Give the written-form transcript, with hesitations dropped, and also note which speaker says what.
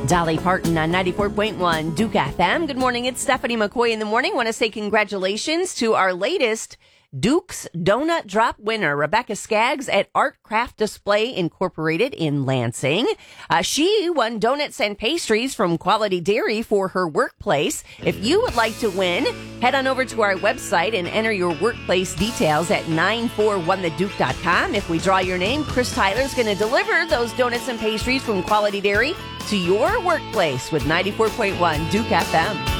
Speaker 1: Dolly Parton on 94.1 Duke FM. Good morning. It's Stephanie McCoy in the morning. Want to say congratulations to our latest Duke's Donut Drop winner, Rebecca Skaggs at Art Craft Display Incorporated in Lansing. She won donuts and pastries from Quality Dairy for her workplace. If you would like to win, head on over to our website and enter your workplace details at 941theduke.com. If we draw your name, Chris Tyler's going to deliver those donuts and pastries from Quality Dairy to your workplace with 94.1 Duke FM.